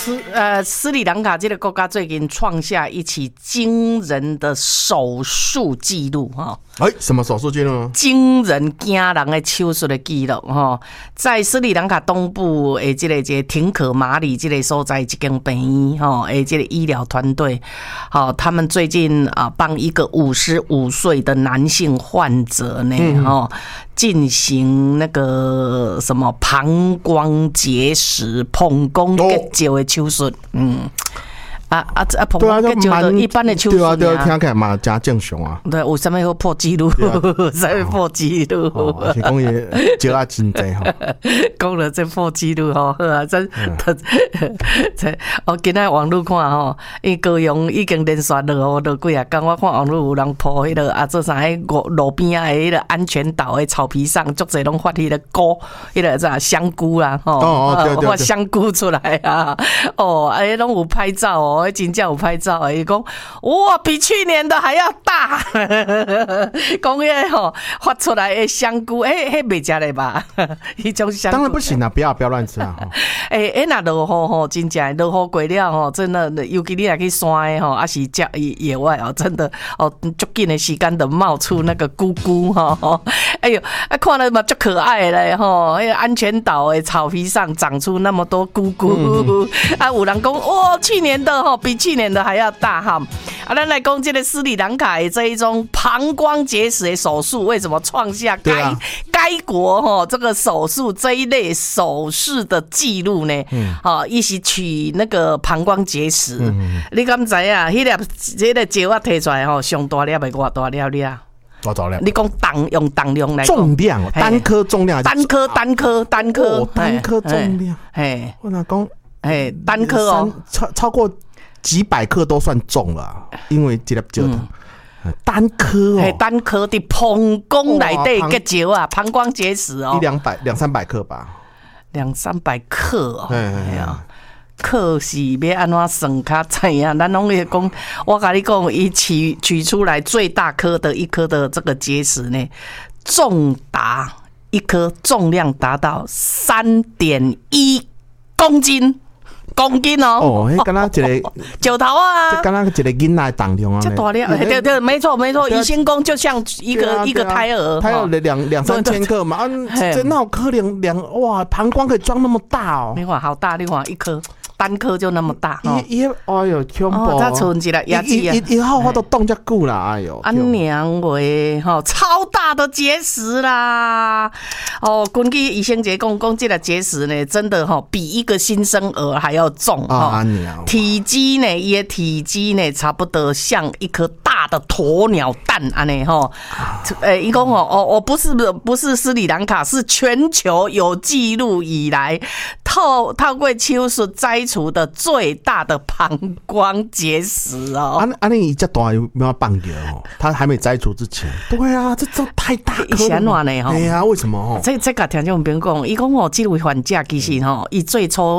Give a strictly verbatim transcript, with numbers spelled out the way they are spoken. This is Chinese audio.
斯呃斯里兰卡这个国家最近创下一起惊人的手术记录哈。 哎，什么手术记录呢？ 惊人惊人的手术的记录哈，在斯里兰卡东部诶，这个这个廷可马里这个所在一间病院哈，诶，这个医疗团队，好，他们最近啊帮一个五十五岁的男性患者呢哈。嗯进行那个什么膀胱结石、膀胱结石的手术，嗯，啊啊啊，膀胱结石的一般的手术， 对啊，对啊，听起来嘛真正常啊。 对，有啥物好破纪录？啥物破纪录？ 而且讲也石啊真济吼， 讲了这破纪录吼，好啊，真这我今仔网络看吼，伊高雄已经连续落雨落几啊天，我看网络有人铺迄个啊，做啥迄路路边啊，迄个安全岛的草皮上，足侪拢发迄个菇，迄个啥香菇啦，吼， 哦哦， 发香菇出来啊，哦，哎，拢有拍照哦，真正有拍照诶，伊讲哇，比去年的还要大，讲迄吼发出来的香菇，诶，迄袂食嘞吧？迄种香菇当然不行啊，不要不要乱吃啊！ 诶，诶，那落雨吼，真正落雨过了吼，真的，尤其你若去山诶吼，还是遮野外哦，真的哦，足紧的时间就冒出那个菇菇吼，哎呦，啊，看了嘛足可爱嘞吼，迄个安全岛的草皮上长出那么多菇菇，嗯、啊，有人讲哇，去年的吼比去年的还要大哈，啊，咱来讲这个斯里兰卡的这一种膀胱结石的手术，为什么创下该、啊、该国吼这个手术这一类手术的记录呢？嗯，好，伊是取那个膀胱结石，嗯、你敢知啊？迄粒这个结我摕出来吼，上大粒的偌大粒粒啊！ 多少量？ 你讲当用当量来重量，单颗重量， 单颗单颗单颗， 哦，单颗重量， 嘿， 我哪讲？ 哎，单颗哦， 超超过几百克都算重了，因为这粒石头。单颗哦， 单颗的膀胱内底结石啊，膀胱结石哦， 一两百两三百克吧， 两三百克哦，哎呀，克是要安怎算较知影？咱拢会讲，我跟你讲，伊取取出来最大颗的一颗的这个结石呢，重达一颗重量达到三点一公斤。公斤哦， 哦，迄敢若一个石头啊， 这敢若一个囡仔重量啊， 这大量，对对，没错没错，医生讲就像一个一个胎儿， 胎儿的两两三千克嘛，这那有可能两哇，膀胱可以装那么大哦， 你看好大，你看一颗。单颗就那么大， 伊伊哎呦，恐怖！ 再存一个牙齿啊， 伊伊好我都冻遮久啦，哎呦！ 啊娘喂，吼，超大的结石啦！哦，根据医生节讲，讲这个结石呢，真的哈比一个新生儿还要重啊！娘， 体积呢，也体积呢，差不多像一颗大的鸵鸟蛋安尼吼。诶，伊讲哦，哦，我不是不是斯里兰卡，是全球有记录以来透透过手术摘除的最大的膀胱结石哦。 啊啊，你这大有没有放掉哦？他还没摘除之前。对啊，这这太大颗了。 呢？ 哎呀，为什么哦？ 这这个听众朋友讲，伊讲哦，这位患者其实吼，伊最初